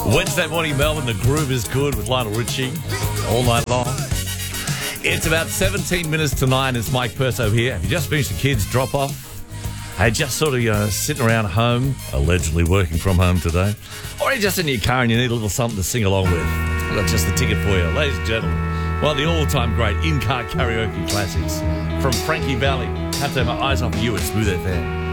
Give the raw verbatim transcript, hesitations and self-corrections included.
Wednesday morning, Melbourne. The groove is good with Lionel Richie all night long. It's about seventeen minutes to nine. It's Mike Perso here. Have you just finished the kids' drop-off? Hey, just sort of, you know, sitting around home, allegedly working from home today. Or you're just in your car and you need a little something to sing along with. I've got just the ticket for you. Ladies and gentlemen, one of the all-time great in-car karaoke classics from Frankie Valli. Have to have my eyes on you at Smooth F M.